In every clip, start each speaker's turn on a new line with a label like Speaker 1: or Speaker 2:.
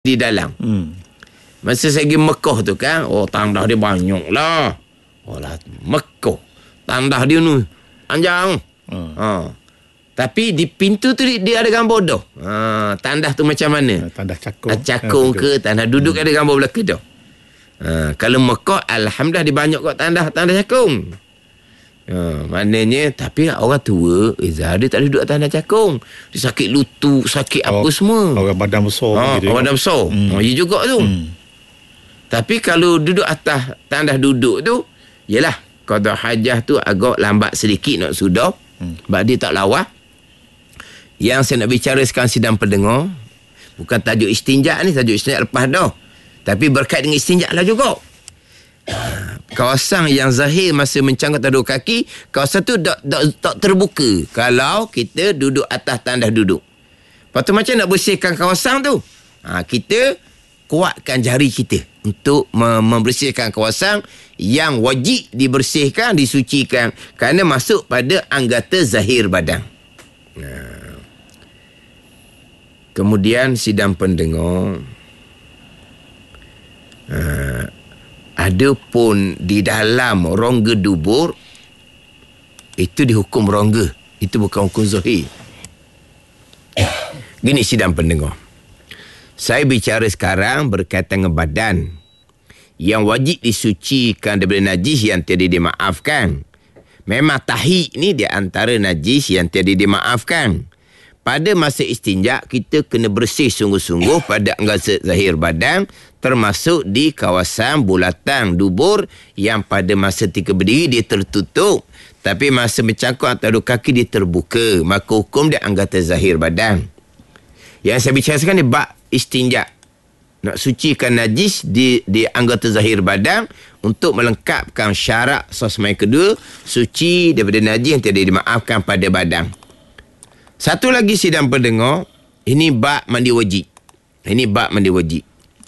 Speaker 1: di dalam. Masa saya pergi Mekah tu kan, tandah dia banyak lah. Mekah. Tandah dia ni panjang. Tapi di pintu tu dia ada gambar dah. Tandah tu macam mana?
Speaker 2: Tandah cakung.
Speaker 1: Cakung ke, tandah duduk ada gambar belakang dah. Kalau Mekah, alhamdulillah dia banyak kot tandah cakung. Maknanya, tapi orang tua dia tak duduk tandah cakung. Dia sakit lutut, sakit apa semua.
Speaker 2: Orang badan besar gitu.
Speaker 1: Orang badan besar. Ya juga tu. Tapi kalau duduk atas tandah duduk tu, yelah, qada hajah tu agak lambat sedikit nak sudah. Sebab dia tak lawa. Yang saya nak bicara sekarang sidang pendengar, bukan tajuk istinja ni, tajuk istinja lepas dah. Tapi berkait dengan istinja lah juga. Kawasan yang zahir masa mencangkuk atas dua kaki, kawasan tu tak terbuka kalau kita duduk atas tandas duduk. Lepas tu macam nak bersihkan kawasan tu? Kita kuatkan jari kita untuk membersihkan kawasan yang wajib dibersihkan, disucikan, kerana masuk pada anggota zahir badan. Kemudian sidang pendengar, ada pun di dalam rongga dubur itu dihukum rongga, itu bukan hukum zahir. Gini sidang pendengar, saya bicara sekarang berkaitan dengan badan yang wajib disucikan daripada najis yang tiada dimaafkan. Memang tahi ni di antara najis yang tiada dimaafkan. Pada masa istinja, kita kena bersih sungguh-sungguh pada anggota zahir badan, termasuk di kawasan bulatan dubur yang pada masa ketika berdiri dia tertutup, tapi masa mencangkuk atas dua kaki dia terbuka. Maka hukum dia anggota zahir badan. Yang saya bicara sekarang ni bab istinja, nak sucikan najis di anggota zahir badan untuk melengkapkan syarat sosma yang kedua, suci daripada najis yang tidak dimaafkan pada badan. Satu lagi sidang pendengar, ini bab mandi wajib. Ini bab mandi wajib.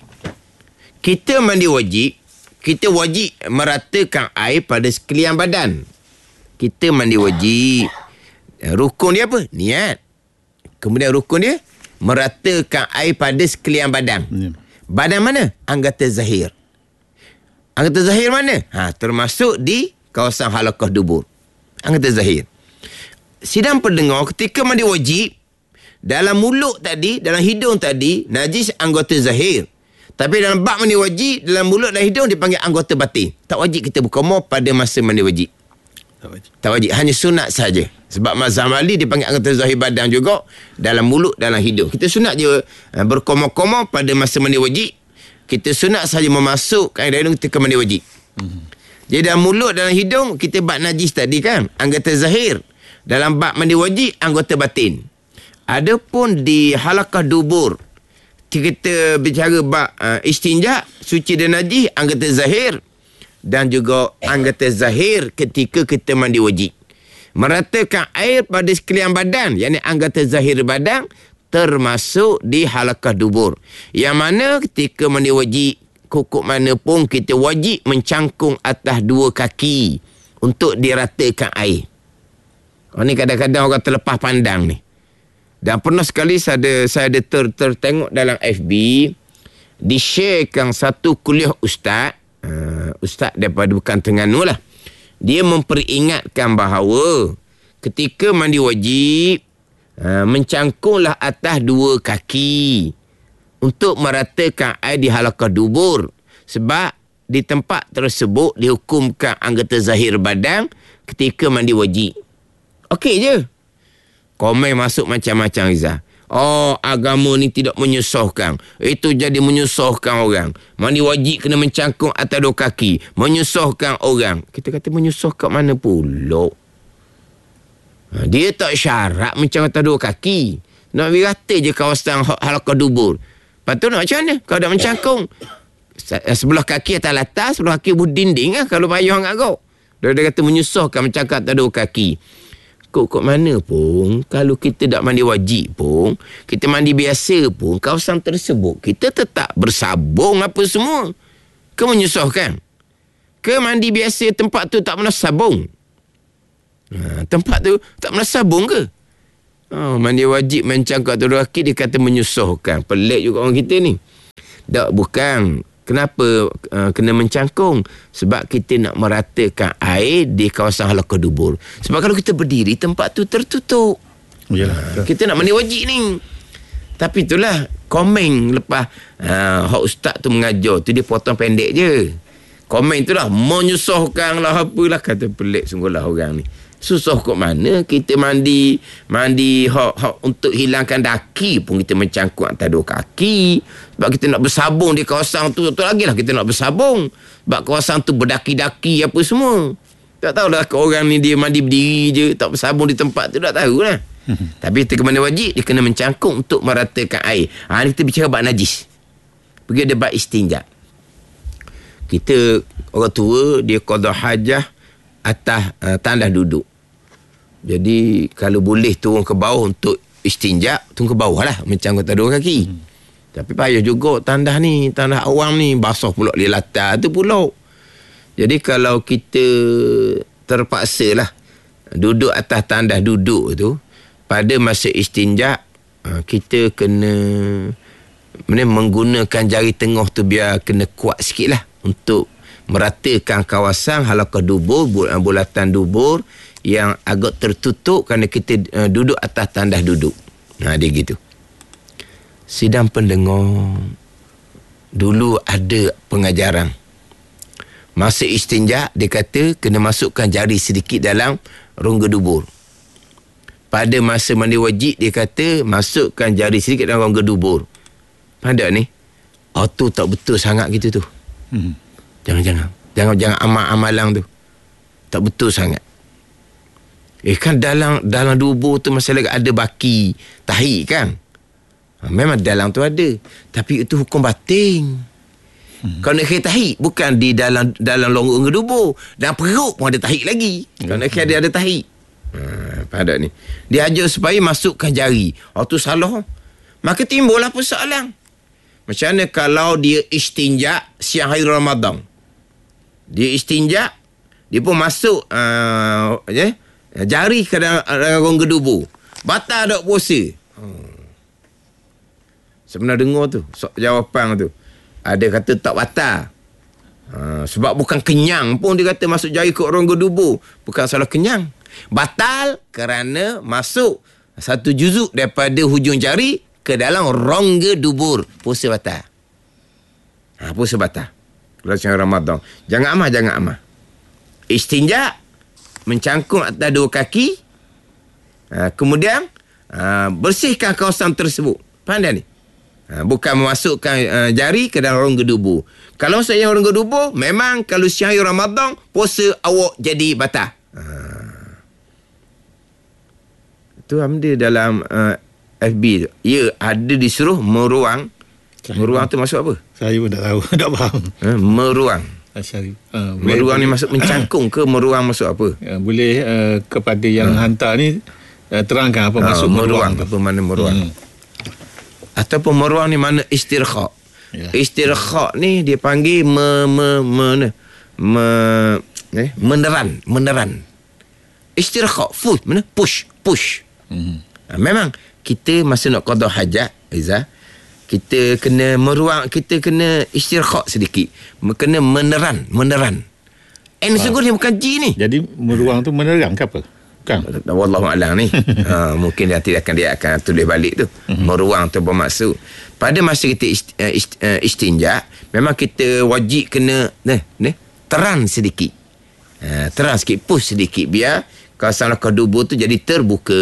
Speaker 1: Kita mandi wajib, kita wajib meratakan air pada sekalian badan. Kita mandi wajib. Rukun dia apa? Niat. Kemudian rukun dia, meratakan air pada sekalian badan. Badan mana? Anggota zahir. Anggota zahir mana? Termasuk di kawasan halaqah dubur. Anggota zahir. Sidang pendengar, ketika mandi wajib, dalam mulut tadi, dalam hidung tadi, najis anggota zahir. Tapi dalam bab mandi wajib, dalam mulut dan hidung dipanggil anggota batin. Tak wajib kita berkumur pada masa mandi wajib. Tak wajib. Hanya sunat saja. Sebab mazhab Mali dipanggil anggota zahir badan juga, dalam mulut, dalam hidung. Kita sunat je berkumur-kumur pada masa mandi wajib. Kita sunat saja memasukkan air hidung ketika mandi wajib. Jadi dalam mulut, dalam hidung, kita bab najis tadi kan, anggota zahir. Dalam bab mandi wajib, anggota batin. Adapun di halaqah dubur, kita bicara bab istinja, suci dan najis, anggota zahir, dan juga anggota zahir ketika kita mandi wajib. Meratakan air pada sekalian badan, yakni anggota zahir badan, termasuk di halaqah dubur. Yang mana ketika mandi wajib, kukuk mana pun kita wajib mencangkung atas dua kaki untuk diratakan air. Ni kadang-kadang orang terlepas pandang ni. Dan pernah sekali saya ada tertengok dalam FB, di-sharekan satu kuliah ustaz daripada bukan Terengganu lah. Dia memperingatkan bahawa ketika mandi wajib, mencangkunglah atas dua kaki untuk meratakan air di halaqah dubur. Sebab di tempat tersebut dihukumkan anggota zahir badan ketika mandi wajib. Okey je. Komen masuk macam-macam, Rizal. Agama ni tidak menyusahkan. Itu jadi menyusahkan orang. Mandi wajib kena mencangkung atas dua kaki. Menyusahkan orang. Kita kata menyusahkan mana pula? Dia tak syarat mencangkung atas dua kaki. Nak wirata je kawasan halaqah dubur. Lepas tu nak macam mana? Kalau dah mencangkung, sebelah kaki atas latas, sebelah kaki berdinding lah. Kalau payah agak kau. Dia kata menyusahkan mencangkung atas dua kaki. Kok mana pun, kalau kita tak mandi wajib pun, kita mandi biasa pun, kawasan tersebut, kita tetap bersabung apa semua. Ke menyusahkan? Ke mandi biasa tempat tu tak pernah sabung? Tempat tu tak pernah sabung ke? Mandi wajib mencangkuk atas dua kaki, dia kata menyusahkan. Pelik juga orang kita ni. Tak, bukan. Kenapa kena mencangkung? Sebab kita nak meratakan air di kawasan halaqah dubur. Sebab kalau kita berdiri, tempat tu tertutup.
Speaker 2: Yalah,
Speaker 1: kita nak mandi wajib ni. Tapi itulah komen lepas hak ustaz tu mengajar tu, dia potong pendek je. Komen itulah menyusahkan lah, apalah, kata pelik sungguhlah orang ni. Susah kok mana kita mandi hak untuk hilangkan daki pun kita mencangkuk atas 2 kaki. Sebab kita nak bersabung di kawasan tu lagi lah kita nak bersabung. Sebab kawasan tu berdaki-daki apa semua. Tak tahulah orang ni dia mandi berdiri je, tak bersabung di tempat tu, tak tahulah. Tapi kita kemana wajib, dia kena mencangkuk untuk meratakan air. Ni kita bicara bab najis. Pergi ada bab istinja. Kita orang tua dia qada hajah atas tandas duduk. Jadi kalau boleh turun ke bawah untuk istinja, turun ke bawah lah, mencangkuk atas 2 kaki. Tapi payah juga tandas ni, tandas awam ni, basah pula di latar tu pula. Jadi kalau kita terpaksa lah duduk atas tandas duduk tu, pada masa istinja, kita kena menggunakan jari tengah tu biar kena kuat sikit lah untuk meratakan kawasan halaqah dubur, bulatan dubur yang agak tertutup kerana kita duduk atas tandas duduk. Dia gitu. Sidang pendengar, dulu ada pengajaran. Masa istinja, dia kata kena masukkan jari sedikit dalam rongga dubur. Pada masa mandi wajib, dia kata masukkan jari sedikit dalam rongga dubur. Pandai ni, tu tak betul sangat gitu tu. Jangan amalang tu. Tak betul sangat. Kan dalam dubur tu masalah ada baki tahi kan. Memang dalam tu ada. Tapi itu hukum batin. Kalau nak kira tahi, bukan di dalam longga dubur. Dalam perut pun ada tahi lagi. Kalau nak kira ada tahi. Pada ni. Dia ajar supaya masukkan jari. Tu salah. Maka timbullah persoalan. Macam mana kalau dia istinja siang hari Ramadan. Dia istinja, dia pun masuk jari ke dalam rongga dubur. Batal tak puasa? Sebenarnya dengar tu jawapan tu. Ada kata tak batal. Sebab bukan kenyang pun dia kata masuk jari ke rongga dubur. Bukan salah kenyang. Batal kerana masuk satu juzuk daripada hujung jari ke dalam rongga dubur. Puasa batal. Puasa batal. Kalau siang Ramadan. Jangan amah. Istinja, mencangkung atas 2 kaki. Kemudian bersihkan kawasan tersebut. Pandai ni. Bukan memasukkan jari ke dalam rongga dubur. Kalau masuk yang rongga dubur, memang kalau siang Ramadan, puasa awak jadi batal. Itu benda dalam FB tu. Ya, ada disuruh meruang. Meruang tu maksud apa?
Speaker 2: Saya pun tak tahu. Tak faham.
Speaker 1: Meruang. Meruang ni maksud mencangkung ke meruang maksud apa?
Speaker 2: Boleh kepada yang hantar ni terangkan apa maksud meruang.
Speaker 1: Apa mana meruang? Ataupun meruang ni mana istirkha. Ya. Istirkha ni dia panggil meneran. Istirkha push. Memang kita masa nak qada hajat, Izzah, kita kena meruang, kita kena istirkha sedikit. Kena meneran. Sungguh ni bukan G ni.
Speaker 2: Jadi meruang tu meneran ke apa? Bukan.
Speaker 1: Wallahualam ni. Mungkin dia akan tulis balik tu. Meruang tu bermaksud pada masa kita istinja, memang kita wajib kena teran sedikit. Teran sikit, push sedikit biar kawasan halaqah dubur tu jadi terbuka.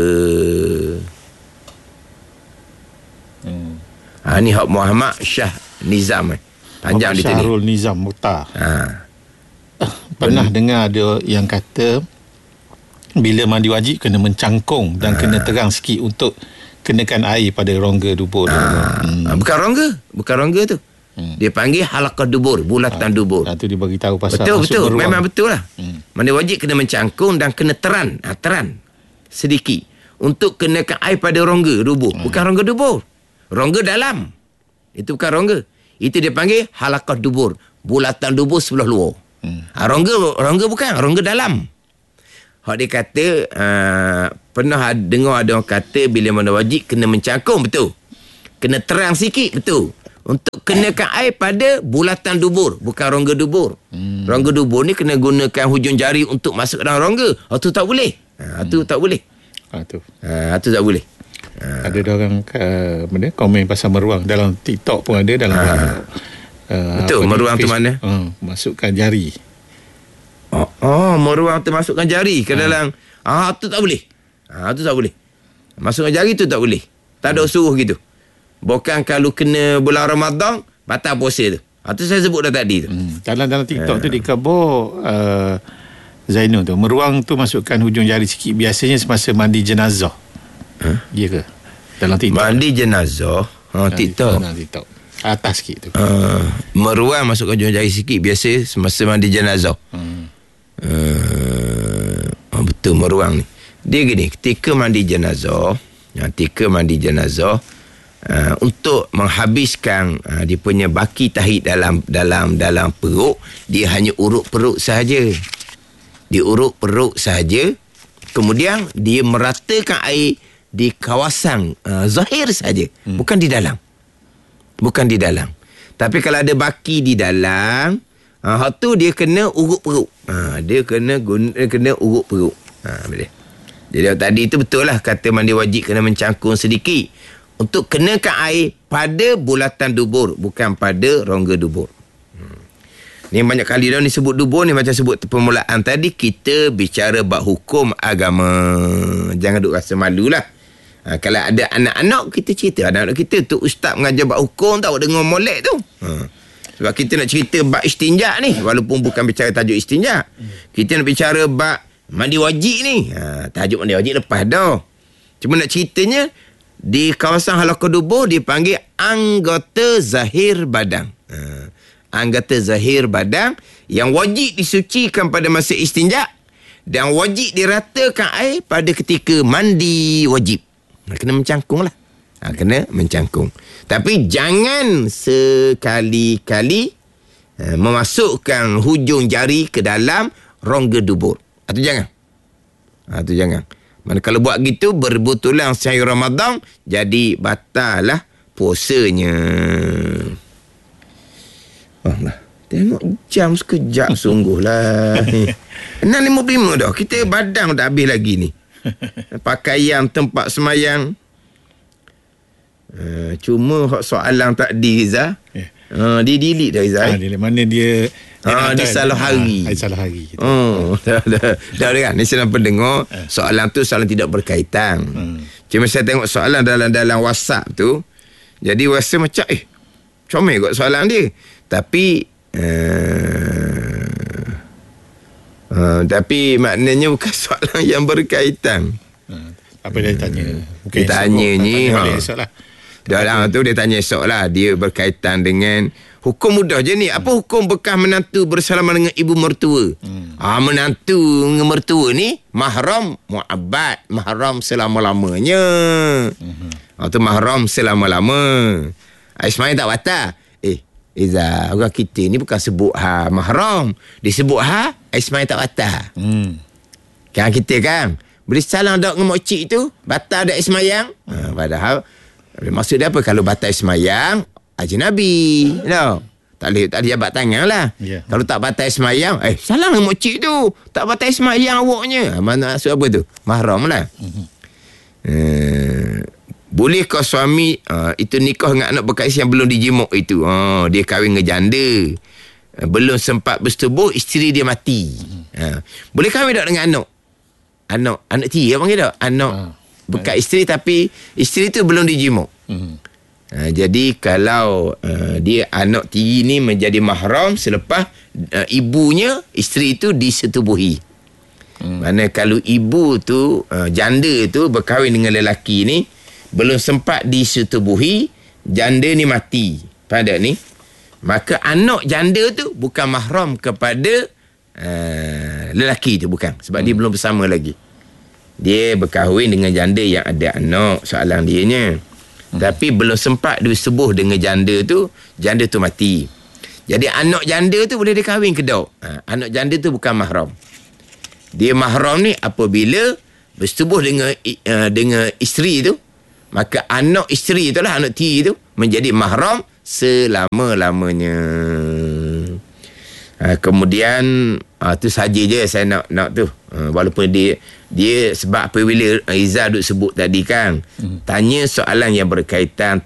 Speaker 1: Ni hak Muhammad Shah Nizam. Panjang dia ni.
Speaker 2: Syahrul Nizam Mukhtar. Pernah dengar ada yang kata bila mandi wajib kena mencangkung dan kena terang sikit untuk kenakan air pada rongga dubur.
Speaker 1: Bukan rongga tu. Dia panggil halaqah dubur, bulatan dubur.
Speaker 2: Itu dia bagi tahu pasal
Speaker 1: betul. Memang betul lah. Mandi wajib kena mencangkung dan kena teran sedikit untuk kenakan air pada rongga dubur. Bukan rongga dubur. Rongga dalam. Itu bukan rongga. Itu dia panggil halaqah dubur, bulatan dubur sebelah luar. Rongga bukan, rongga dalam. Hak dia kata pernah dengar ada orang kata bila mana wajib kena mencangkung, betul. Kena terang sikit, betul. untuk kenakan air pada bulatan dubur, bukan rongga dubur. Rongga dubur ni kena gunakan hujung jari untuk masuk dalam rongga. Itu tak boleh. Itu tak boleh. Itu tak boleh.
Speaker 2: Ada orang komen pasal meruang dalam TikTok pun ada dalam
Speaker 1: betul, meruang tu mana?
Speaker 2: Masukkan jari.
Speaker 1: Meruang tu masukkan jari ke dalam. Tu tak boleh. Tu tak boleh. Masukkan jari tu tak boleh. Tak ada suruh gitu. Bukan kalau kena bulan Ramadan batal puasa tu. Tu saya sebut dah tadi tu.
Speaker 2: Dalam TikTok tu dikabur Zainul tu, meruang tu masukkan hujung jari sikit, biasanya semasa mandi jenazah. Ya ke? Dalam TikTok.
Speaker 1: Mandi jenazah. TikTok.
Speaker 2: TikTok. Atas sikit tu.
Speaker 1: Meruang masukkan hujung jari sikit biasa semasa mandi jenazah. Betul, meruang ni. Dia gini, ketika mandi jenazah, untuk menghabiskan dia punya baki tahid dalam perut, dia hanya urut perut sahaja. Dia urut perut sahaja. Kemudian dia meratakan air di kawasan zahir sahaja, bukan di dalam. Bukan di dalam. Tapi kalau ada baki di dalam, hak tu dia kena urut perut. Dia kena urut perut. Boleh. Jadi tadi itu betul lah, kata mandi wajib kena mencangkung sedikit untuk kenakan air pada bulatan dubur, bukan pada rongga dubur. Ni banyak kali dah ni sebut dubur ni, macam sebut permulaan tadi, kita bicara bab hukum agama. Jangan duk rasa malu lah. Kalau ada anak-anak, kita cerita anak-anak kita tu, ustaz mengajar bab hukum tau, dengar molek tu. Sebab kita nak cerita bab istinja ni, walaupun bukan bicara tajuk istinja. Kita nak bicara bab mandi wajib ni. Tajuk mandi wajib lepas dah. Cuma nak ceritanya, di kawasan halaqah dubur dipanggil anggota zahir badan. Anggota zahir badan yang wajib disucikan pada masa istinja dan wajib diratakan air pada ketika mandi wajib. Kena mencangkung lah. Kena mencangkung. Tapi jangan sekali-kali memasukkan hujung jari ke dalam rongga dubur. Itu jangan. Itu jangan. Mana kalau buat gitu, berbetulan sehari Ramadan, jadi batal lah puasanya. Tengok jam sekejap sungguh lah. 6.55 dah. Kita badang dah habis lagi ni. Pakaian tempat semayang. Cuma soalan tadi, Rizal. Dia delete dah, Rizal.
Speaker 2: Mana dia
Speaker 1: di salah hari.
Speaker 2: Salah hari.
Speaker 1: Dah kan. Ni sedang pendengar. Soalan tu soalan tidak berkaitan. Cuma saya tengok soalan dalam WhatsApp tu. Jadi rasa macam comel kot soalan dia. Tapi tapi maknanya bukan soalan yang berkaitan.
Speaker 2: Apa dia tanya?
Speaker 1: Dia tanya ni.
Speaker 2: Dalam
Speaker 1: tu dia tanya esok lah. Dia berkaitan dengan hukum mudah je ni. Apa hukum bekas menantu bersalaman dengan ibu mertua? Menantu dengan mertua ni mahram mu'abbad, mahram selama-lamanya. Tu mahram selama-lama. Ismail tak batal. Iza, orang kita ni bukan sebut mahram. Disebut Ismail tak batal. Kan kita kan beri salam dak dengan makcik tu, batal dak ismayang. Padahal maksud dia apa? Kalau batal ismayang, ajnabi. Tak boleh jabat tangan lah. Kalau tak batal ismayang, salam dengan makcik tu. Tak batal ismayang awaknya. Mana maksud apa tu? Mahram lah. Bolehkah suami itu nikah dengan anak bekas yang belum dijimuk itu? Dia kahwin dengan janda, belum sempat bersetubuh, isteri dia mati. Boleh kahwin tak dengan anak tiri apa panggil tak? Anak bekas isteri tapi isteri tu belum dijimuk. Jadi kalau dia anak tiri ni menjadi mahram selepas ibunya, isteri tu disetubuhi. Mana kalau ibu tu janda tu berkahwin dengan lelaki ni, belum sempat disetubuhi, janda ni mati pada ni, maka anak janda tu bukan mahram kepada lelaki tu, bukan. Sebab dia belum bersama lagi. Dia berkahwin dengan janda yang ada anak, soalan dianya. Tapi belum sempat disetubuh dengan janda tu mati. Jadi anak janda tu boleh dikahwin ke tak? Anak janda tu bukan mahram. Dia mahram ni apabila bersetubuh dengan isteri tu, maka anak isteri itulah, anak tiri tu menjadi mahram selama-lamanya. Kemudian tu saja je saya nak tu. Walaupun dia sebab apabila Izzah duk sebut tadi kan, tanya soalan yang berkaitan.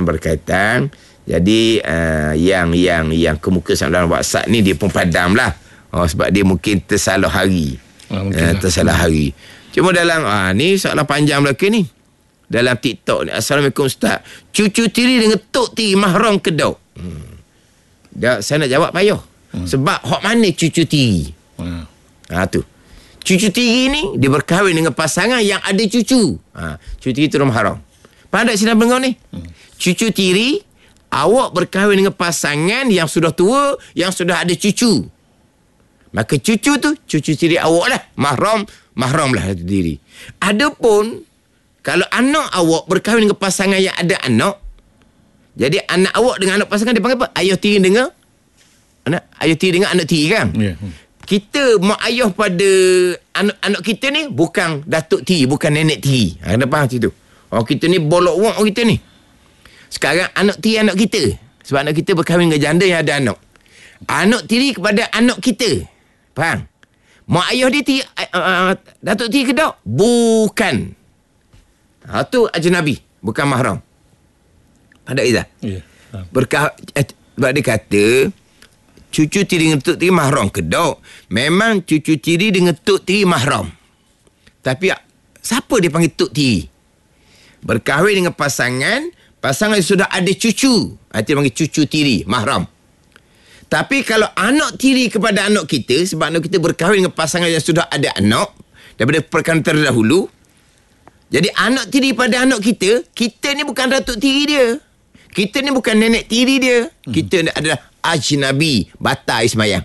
Speaker 1: Jadi yang kemuka dalam WhatsApp ni dia pun padam lah. Sebab dia mungkin tersalah hari. Hari. Cuma dalam ni soalan panjang belakang ni. Dalam TikTok ni, Assalamualaikum Ustaz, cucu tiri dengan tok tiri mahram ke tak? Saya nak jawab payah. Sebab hak mana cucu tiri? Tu. Cucu tiri ni dia berkahwin dengan pasangan yang ada cucu. Cucu tiri tu mahram. Faham tak Sina Benggong ni? Cucu tiri, awak berkahwin dengan pasangan yang sudah tua, yang sudah ada cucu. Maka cucu tu cucu tiri awak lah. Mahram lah cucu tiri. Adapun kalau anak awak berkahwin dengan pasangan yang ada anak, jadi anak awak dengan anak pasangan dia panggil apa? Ayah tiri dengan anak tiri kan? Yeah. Kita mak ayah pada anak kita ni bukan datuk tiri, bukan nenek tiri. Kena faham macam tu. Kita ni bolok wak kita ni. Sekarang anak tiri anak kita. Sebab anak kita berkahwin dengan janda yang ada anak. Anak tiri kepada anak kita. Faham? Mak ayah dia tiri, datuk tiri ke tak? Bukan. Tu ajnabi, bukan mahram. Ada Izzah? Ya. Sebab dia kata cucu tiri dengan tok tiri mahram ke tak? Memang cucu tiri dengan tok tiri mahram. Tapi siapa dia panggil tok tiri? Berkahwin dengan pasangan yang sudah ada cucu. Dia panggil cucu tiri, mahram. Tapi kalau anak tiri kepada anak kita, sebab anak kita berkahwin dengan pasangan yang sudah ada anak daripada perkahwinan terdahulu, jadi anak tiri pada anak kita ni bukan datuk tiri dia. Kita ni bukan nenek tiri dia. Kita adalah ajnabi, batal sembahyang.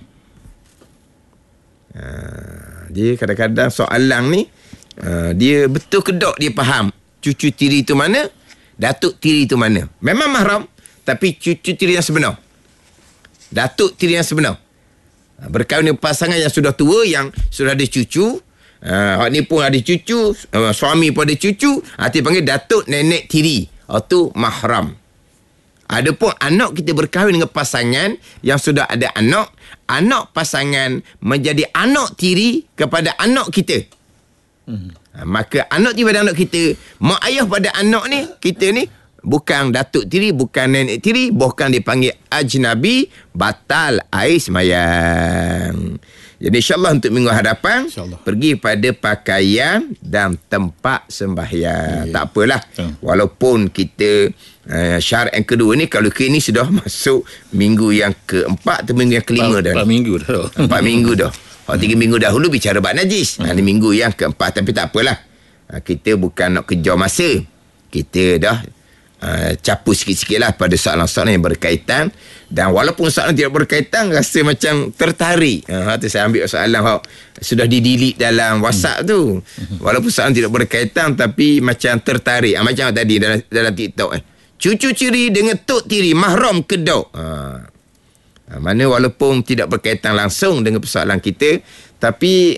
Speaker 1: Dia kadang-kadang soalan ni, dia betul ke tak dia faham cucu tiri tu mana, datuk tiri tu mana. Memang mahram, tapi cucu tiri yang sebenar, datuk tiri yang sebenar, berkahwin dengan pasangan yang sudah tua, yang sudah ada cucu. Ni pun ada cucu, suami pun ada cucu, dia panggil datuk nenek tiri. Tu mahram. Adapun anak kita berkahwin dengan pasangan yang sudah ada anak pasangan menjadi anak tiri kepada anak kita. Maka anak tiri pada anak kita, mak ayah pada anak ni, kita ni bukan datuk tiri, bukan nenek tiri, bukan dipanggil ajnabi, batal air sembahyang. Jadi insyaAllah untuk minggu hadapan, pergi pada pakaian dan tempat sembahyang. Tak apalah. Walaupun kita syarat yang kedua ni, kalau kini sudah masuk minggu yang keempat atau minggu yang kelima dah.
Speaker 2: 4 minggu dah.
Speaker 1: 4 minggu dah. 3 minggu dahulu bicara bab najis. Ini minggu yang keempat. Tapi tak apalah. Kita bukan nak kejar masa. Kita dah capu sikit-sikit lah pada soalan-soalan yang berkaitan. Dan walaupun soalan tidak berkaitan, rasa macam tertarik. Tu saya ambil soalan sudah di-delete dalam WhatsApp tu. Walaupun soalan tidak berkaitan, tapi macam tertarik. Macam tadi dalam TikTok. Cucu tiri dengan tok tiri mahram ke tak? Mana walaupun tidak berkaitan langsung dengan persoalan kita, tapi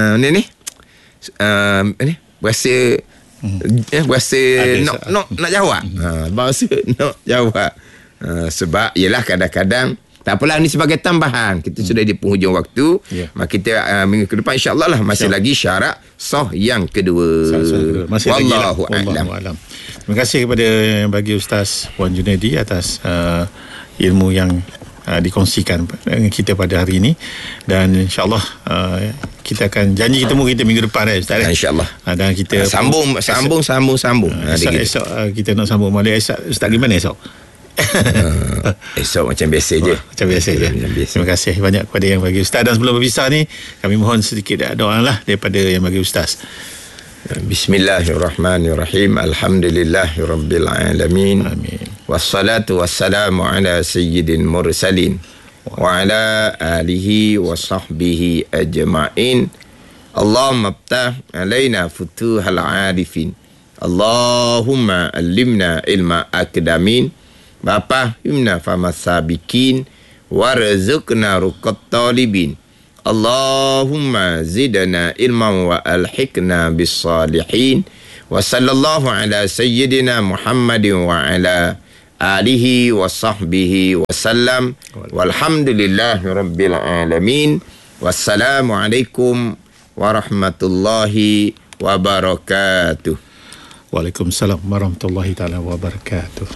Speaker 1: berasa nak jawab. Bahasa nak jawab. Sebab ialah kadang-kadang tak apalah, ni sebagai tambahan. Kita sudah di penghujung waktu. Maka kita minggu ke depan insya-Allah lah masih lagi syarat sah yang kedua. Wallahu a'lam.
Speaker 2: Terima kasih kepada yang bagi Ustaz Wan Junaidi atas ilmu yang dikongsikan dengan kita pada hari ini. Dan insya-Allah kita akan janji kita minggu depan Ustaz.
Speaker 1: InsyaAllah.
Speaker 2: Dan kita
Speaker 1: sambung.
Speaker 2: Esok kita nak sambung balik. Ustaz gimana esok?
Speaker 1: Esok macam biasa je.
Speaker 2: Macam biasa je. Terima kasih banyak kepada yang bagi Ustaz. Dan sebelum berpisah ni, kami mohon sedikit doa lah daripada yang bagi Ustaz.
Speaker 1: Bismillahirrahmanirrahim. Alhamdulillahirabbil alamin. Amin. Wassalatu wassalamu ala sayyidil mursalin wa ala alihi wa sahbihi ajma'in. Allahumma iftah alaina futuhal arifin. Allahumma allimna ilma akdamin. Bapa himna famasabikin warzuqna ruqat talibin. Allahumma zidna ilman wa alhiqna bis salihin. Wa sallallahu ala sayyidina Muhammadin wa ala alihi wa sahbihi wasallam. Walhamdulillahirabbil alamin. Wassalamualaikum warahmatullahi wabarakatuh.
Speaker 2: Waalaikumsalam warahmatullahi taala wabarakatuh.